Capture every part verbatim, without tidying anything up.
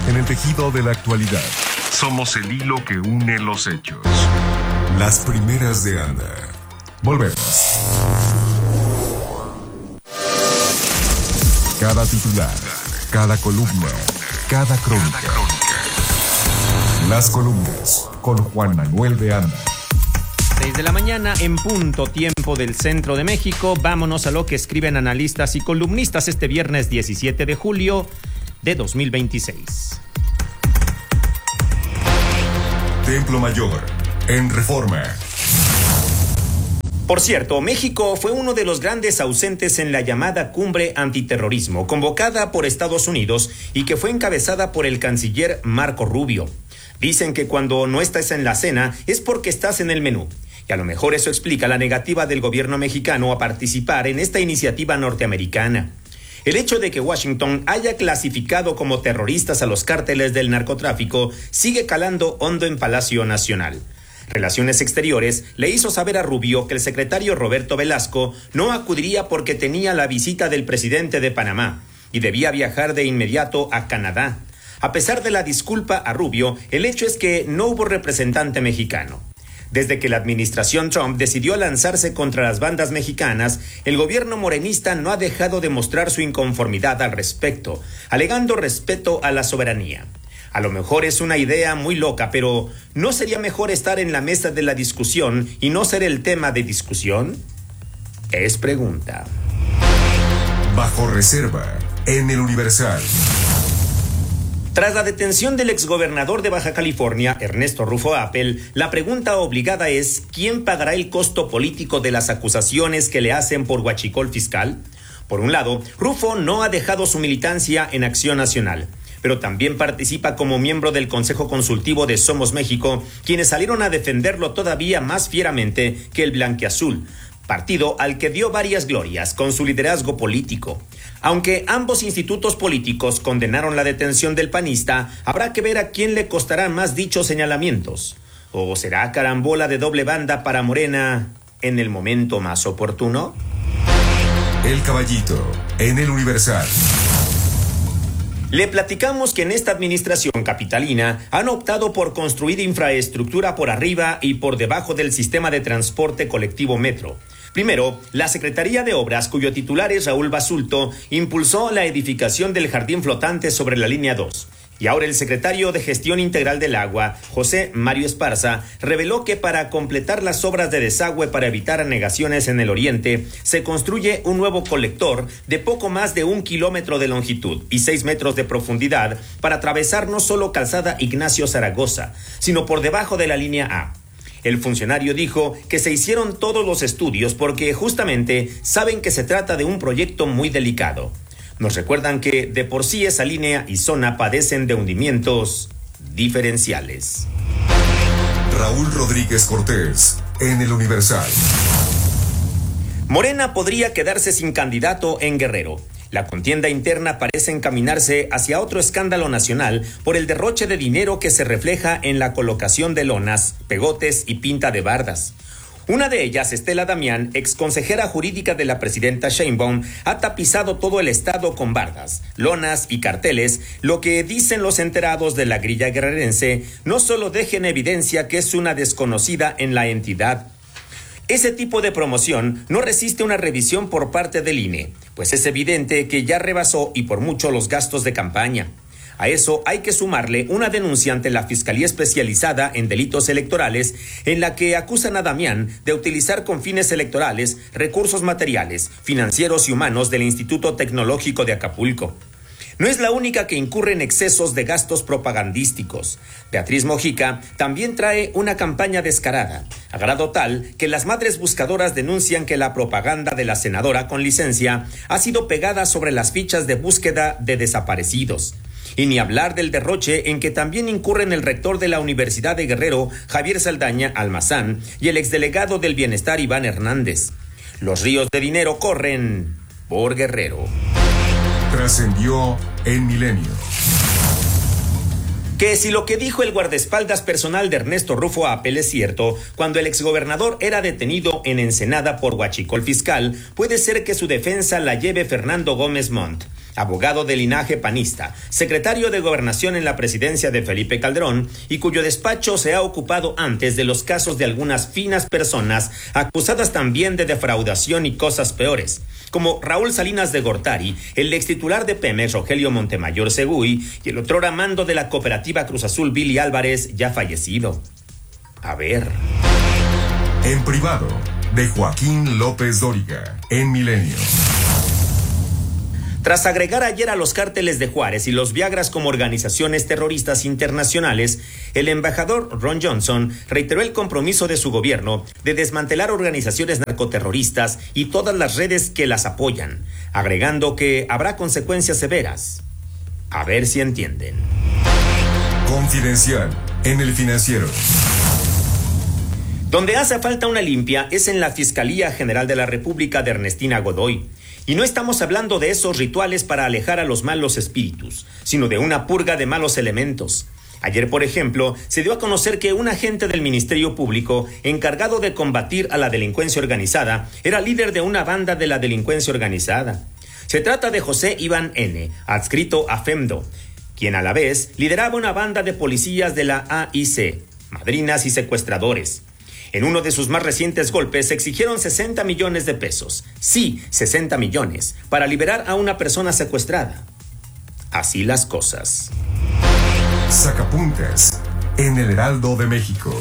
en el tejido de la actualidad. Somos el hilo que une los hechos. Las primeras de Anda. Volvemos. Cada titular, cada columna, cada crónica. Las columnas con Juan Manuel de Anda. seis de la mañana en punto, tiempo del centro de México. Vámonos a lo que escriben analistas y columnistas este viernes diecisiete de julio de dos mil veintiséis. Templo Mayor, en Reforma. Por cierto, México fue uno de los grandes ausentes en la llamada cumbre antiterrorismo, convocada por Estados Unidos y que fue encabezada por el canciller Marco Rubio. Dicen que cuando no estás en la cena es porque estás en el menú. Y a lo mejor eso explica la negativa del gobierno mexicano a participar en esta iniciativa norteamericana. El hecho de que Washington haya clasificado como terroristas a los cárteles del narcotráfico sigue calando hondo en Palacio Nacional. Relaciones Exteriores le hizo saber a Rubio que el secretario Roberto Velasco no acudiría porque tenía la visita del presidente de Panamá y debía viajar de inmediato a Canadá. A pesar de la disculpa a Rubio, el hecho es que no hubo representante mexicano. Desde que la administración Trump decidió lanzarse contra las bandas mexicanas, el gobierno morenista no ha dejado de mostrar su inconformidad al respecto, alegando respeto a la soberanía. A lo mejor es una idea muy loca, pero ¿no sería mejor estar en la mesa de la discusión y no ser el tema de discusión? Es pregunta. Bajo reserva, en el Universal. Tras la detención del exgobernador de Baja California, Ernesto Rufo Appel, la pregunta obligada es ¿quién pagará el costo político de las acusaciones que le hacen por huachicol fiscal? Por un lado, Rufo no ha dejado su militancia en Acción Nacional, pero también participa como miembro del Consejo Consultivo de Somos México, quienes salieron a defenderlo todavía más fieramente que el blanquiazul, partido al que dio varias glorias con su liderazgo político. Aunque ambos institutos políticos condenaron la detención del panista, habrá que ver a quién le costarán más dichos señalamientos. ¿O será carambola de doble banda para Morena en el momento más oportuno? El Caballito, en el Universal. Le platicamos que en esta administración capitalina han optado por construir infraestructura por arriba y por debajo del sistema de transporte colectivo Metro. Primero, la Secretaría de Obras, cuyo titular es Raúl Basulto, impulsó la edificación del jardín flotante sobre la línea dos. Y ahora el secretario de Gestión Integral del Agua, José Mario Esparza, reveló que para completar las obras de desagüe para evitar anegaciones en el oriente, se construye un nuevo colector de poco más de un kilómetro de longitud y seis metros de profundidad para atravesar no solo calzada Ignacio Zaragoza, sino por debajo de la línea A. El funcionario dijo que se hicieron todos los estudios porque justamente saben que se trata de un proyecto muy delicado. Nos recuerdan que de por sí esa línea y zona padecen de hundimientos diferenciales. Raúl Rodríguez Cortés, en el Universal. Morena podría quedarse sin candidato en Guerrero. La contienda interna parece encaminarse hacia otro escándalo nacional por el derroche de dinero que se refleja en la colocación de lonas, pegotes y pinta de bardas. Una de ellas, Estela Damián, exconsejera jurídica de la presidenta Sheinbaum, ha tapizado todo el estado con bardas, lonas y carteles, lo que dicen los enterados de la grilla guerrerense no solo deja en evidencia que es una desconocida en la entidad. Ese tipo de promoción no resiste una revisión por parte del I N E, pues es evidente que ya rebasó y por mucho los gastos de campaña. A eso hay que sumarle una denuncia ante la Fiscalía Especializada en Delitos Electorales en la que acusan a Damián de utilizar con fines electorales recursos materiales, financieros y humanos del Instituto Tecnológico de Acapulco. No es la única que incurre en excesos de gastos propagandísticos. Beatriz Mojica también trae una campaña descarada, a grado tal que las madres buscadoras denuncian que la propaganda de la senadora con licencia ha sido pegada sobre las fichas de búsqueda de desaparecidos. Y ni hablar del derroche en que también incurren el rector de la Universidad de Guerrero, Javier Saldaña Almazán, y el exdelegado del Bienestar, Iván Hernández. Los ríos de dinero corren por Guerrero. Trascendió en Milenio. Que si lo que dijo el guardaespaldas personal de Ernesto Rufo Appel es cierto, cuando el exgobernador era detenido en Ensenada por huachicol fiscal, puede ser que su defensa la lleve Fernando Gómez Montt, abogado de linaje panista, secretario de Gobernación en la presidencia de Felipe Calderón y cuyo despacho se ha ocupado antes de los casos de algunas finas personas acusadas también de defraudación y cosas peores, como Raúl Salinas de Gortari, el extitular de Pemex Rogelio Montemayor Seguy y el otrora mando de la cooperativa Cruz Azul Billy Álvarez, ya fallecido. A ver. En privado, de Joaquín López Dóriga, en Milenio. Tras agregar ayer a los cárteles de Juárez y los Viagras como organizaciones terroristas internacionales, el embajador Ron Johnson reiteró el compromiso de su gobierno de desmantelar organizaciones narcoterroristas y todas las redes que las apoyan, agregando que habrá consecuencias severas. A ver si entienden. Confidencial, en El Financiero. Donde hace falta una limpia es en la Fiscalía General de la República de Ernestina Godoy. Y no estamos hablando de esos rituales para alejar a los malos espíritus, sino de una purga de malos elementos. Ayer, por ejemplo, se dio a conocer que un agente del Ministerio Público encargado de combatir a la delincuencia organizada era líder de una banda de la delincuencia organizada. Se trata de José Iván N., adscrito a FEMDO, quien a la vez lideraba una banda de policías de la A I C, madrinas y secuestradores. En uno de sus más recientes golpes exigieron sesenta millones de pesos, sí, sesenta millones, para liberar a una persona secuestrada. Así las cosas. Sacapuntas, en el Heraldo de México.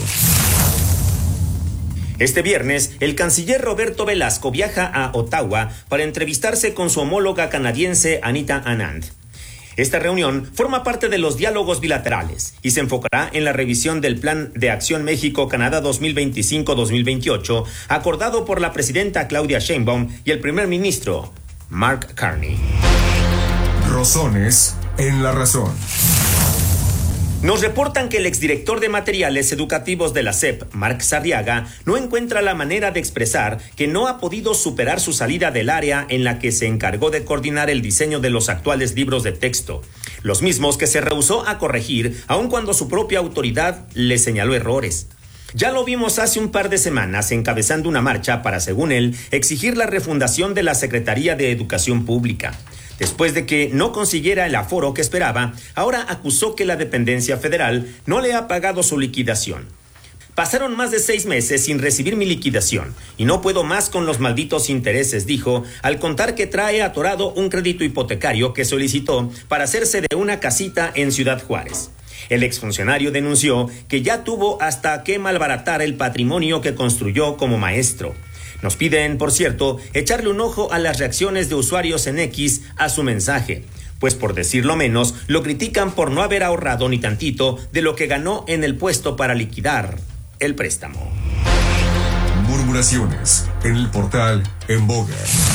Este viernes, el canciller Roberto Velasco viaja a Ottawa para entrevistarse con su homóloga canadiense Anita Anand. Esta reunión forma parte de los diálogos bilaterales y se enfocará en la revisión del Plan de Acción México-Canadá dos mil veinticinco a dos mil veintiocho, acordado por la presidenta Claudia Sheinbaum y el primer ministro Mark Carney. Rosones en La Razón. Nos reportan que el exdirector de Materiales Educativos de la S E P, Marc Sarriaga, no encuentra la manera de expresar que no ha podido superar su salida del área en la que se encargó de coordinar el diseño de los actuales libros de texto, los mismos que se rehusó a corregir aun cuando su propia autoridad le señaló errores. Ya lo vimos hace un par de semanas encabezando una marcha para, según él, exigir la refundación de la Secretaría de Educación Pública. Después de que no consiguiera el aforo que esperaba, ahora acusó que la dependencia federal no le ha pagado su liquidación. Pasaron más de seis meses sin recibir mi liquidación y no puedo más con los malditos intereses, dijo, al contar que trae atorado un crédito hipotecario que solicitó para hacerse de una casita en Ciudad Juárez. El exfuncionario denunció que ya tuvo hasta que malbaratar el patrimonio que construyó como maestro. Nos piden, por cierto, echarle un ojo a las reacciones de usuarios en X a su mensaje, pues por decirlo menos, lo critican por no haber ahorrado ni tantito de lo que ganó en el puesto para liquidar el préstamo. Murmuraciones en el portal En Boga.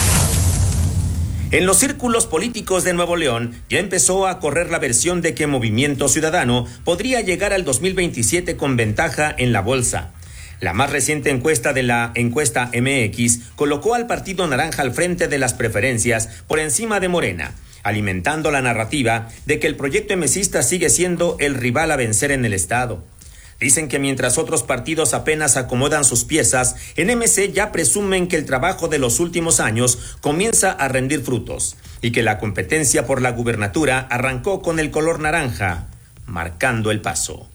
En los círculos políticos de Nuevo León ya empezó a correr la versión de que Movimiento Ciudadano podría llegar al dos mil veintisiete con ventaja en la bolsa. La más reciente encuesta de la encuesta M X colocó al Partido Naranja al frente de las preferencias por encima de Morena, alimentando la narrativa de que el proyecto emesista sigue siendo el rival a vencer en el estado. Dicen que mientras otros partidos apenas acomodan sus piezas, en M C ya presumen que el trabajo de los últimos años comienza a rendir frutos y que la competencia por la gubernatura arrancó con el color naranja, marcando el paso.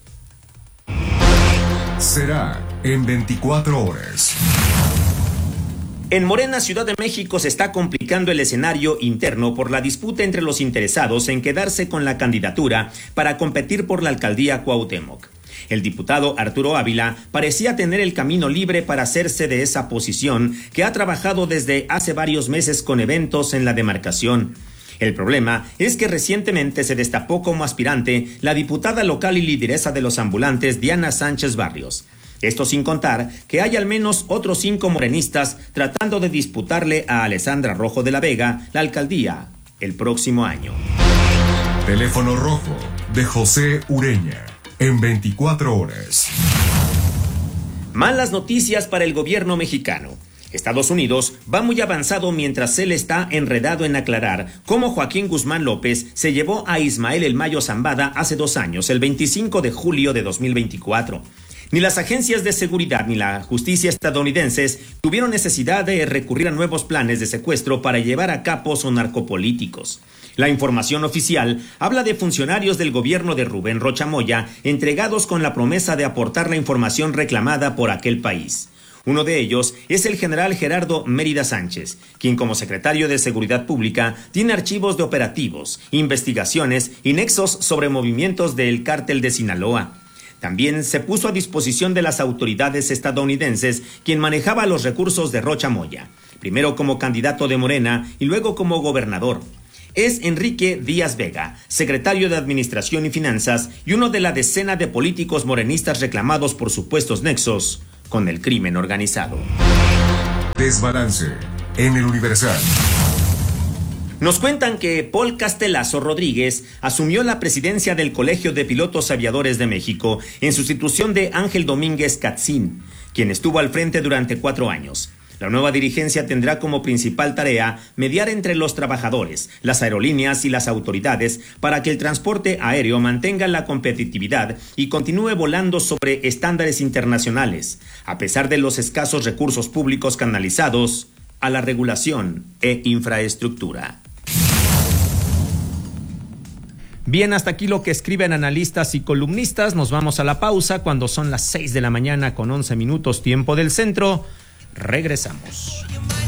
Será en veinticuatro horas. En Morena, Ciudad de México, se está complicando el escenario interno por la disputa entre los interesados en quedarse con la candidatura para competir por la alcaldía Cuauhtémoc. El diputado Arturo Ávila parecía tener el camino libre para hacerse de esa posición que ha trabajado desde hace varios meses con eventos en la demarcación. El problema es que recientemente se destapó como aspirante la diputada local y lideresa de los ambulantes Diana Sánchez Barrios. Esto sin contar que hay al menos otros cinco morenistas tratando de disputarle a Alessandra Rojo de la Vega la alcaldía el próximo año. Teléfono rojo de José Ureña en veinticuatro horas. Malas noticias para el gobierno mexicano. Estados Unidos va muy avanzado mientras él está enredado en aclarar cómo Joaquín Guzmán López se llevó a Ismael El Mayo Zambada hace dos años, el veinticinco de julio de dos mil veinticuatro. Ni las agencias de seguridad ni la justicia estadounidenses tuvieron necesidad de recurrir a nuevos planes de secuestro para llevar a cabo sus narcopolíticos. La información oficial habla de funcionarios del gobierno de Rubén Rocha Moya entregados con la promesa de aportar la información reclamada por aquel país. Uno de ellos es el general Gerardo Mérida Sánchez, quien como secretario de Seguridad Pública tiene archivos de operativos, investigaciones y nexos sobre movimientos del cártel de Sinaloa. También se puso a disposición de las autoridades estadounidenses quien manejaba los recursos de Rocha Moya, primero como candidato de Morena y luego como gobernador. Es Enrique Díaz Vega, secretario de Administración y Finanzas y uno de la decena de políticos morenistas reclamados por supuestos nexos con el crimen organizado. Desbalance en el Universal. Nos cuentan que Paul Castelazo Rodríguez asumió la presidencia del Colegio de Pilotos Aviadores de México en sustitución de Ángel Domínguez Catzín, quien estuvo al frente durante cuatro años. La nueva dirigencia tendrá como principal tarea mediar entre los trabajadores, las aerolíneas y las autoridades para que el transporte aéreo mantenga la competitividad y continúe volando sobre estándares internacionales, a pesar de los escasos recursos públicos canalizados a la regulación e infraestructura. Bien, hasta aquí lo que escriben analistas y columnistas. Nos vamos a la pausa cuando son las seis de la mañana con once minutos, tiempo del centro. Regresamos.